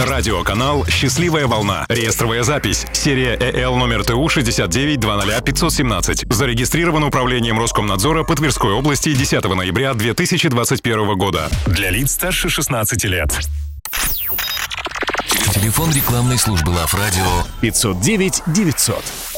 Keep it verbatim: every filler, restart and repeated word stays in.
Радиоканал «Счастливая волна». Реестровая запись. Серия ЭЛ номер ТУ шестьдесят девять двадцать пятьсот семнадцать. Зарегистрирован управлением Роскомнадзора по Тверской области десятого ноября две тысячи двадцать первого года. Для лиц старше шестнадцати лет. Телефон рекламной службы Лав Радио пятьсот девять девятьсот.